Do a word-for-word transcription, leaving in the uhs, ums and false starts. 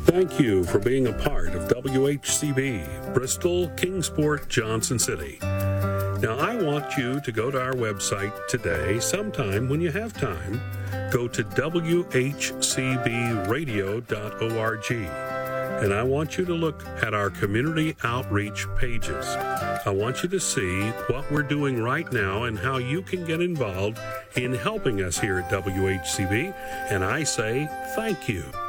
Thank you for being a part of W H C B, Bristol, Kingsport, Johnson City. Now, I want you to go to our website today, sometime when you have time. Go to w h c b radio dot org, and I want you to look at our community outreach pages. I want you to see what we're doing right now and how you can get involved in helping us here at W H C B, and I say thank you.